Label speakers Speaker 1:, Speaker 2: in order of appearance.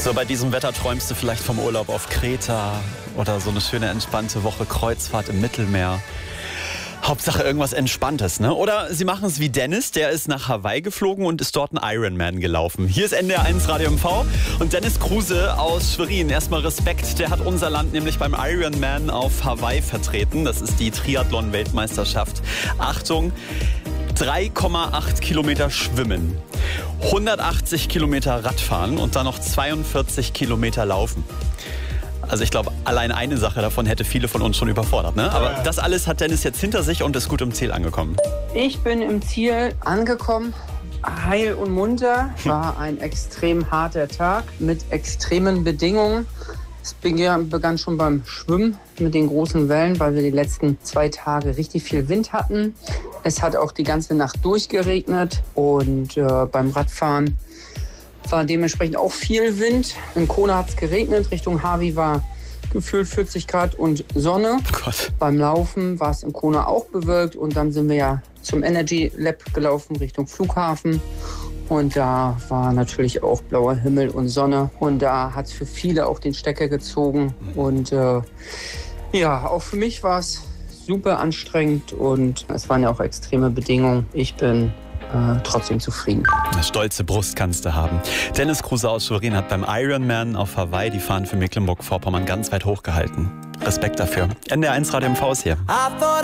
Speaker 1: So, bei diesem Wetter träumst du vielleicht vom Urlaub auf Kreta oder so eine schöne entspannte Woche Kreuzfahrt im Mittelmeer. Hauptsache irgendwas Entspanntes, ne? Oder sie machen es wie Dennis, der ist nach Hawaii geflogen und ist dort einen Ironman gelaufen. Hier ist NDR1 Radio MV und Dennis Kruse aus Schwerin. Erstmal Respekt, der hat unser Land nämlich beim Ironman auf Hawaii vertreten. Das ist die Triathlon-Weltmeisterschaft. Achtung, 3,8 Kilometer schwimmen, 180 Kilometer Radfahren und dann noch 42 Kilometer laufen. Also ich glaube, allein eine Sache davon hätte viele von uns schon überfordert, ne? Aber das alles hat Dennis jetzt hinter sich und ist gut im Ziel angekommen.
Speaker 2: Ich bin im Ziel angekommen, heil und munter. War ein extrem harter Tag mit extremen Bedingungen. Es begann schon beim Schwimmen mit den großen Wellen, weil wir die letzten 2 Tage richtig viel Wind hatten. Es hat auch die ganze Nacht durchgeregnet und beim Radfahren war dementsprechend auch viel Wind. In Kona hat es geregnet, Richtung Hawi war gefühlt 40 Grad und Sonne.
Speaker 1: Oh Gott.
Speaker 2: Beim Laufen war es in Kona auch bewölkt und dann sind wir ja zum Energy Lab gelaufen Richtung Flughafen. Und da war natürlich auch blauer Himmel und Sonne. Und da hat es für viele auch den Stecker gezogen. Und ja, auch für mich war es super anstrengend und es waren ja auch extreme Bedingungen. Ich bin trotzdem zufrieden.
Speaker 1: Eine stolze Brust kannst du haben. Dennis Kruse aus Schwerin hat beim Ironman auf Hawaii die Fahnen für Mecklenburg-Vorpommern ganz weit hochgehalten. Respekt dafür. NDR1 Radio MV ist hier.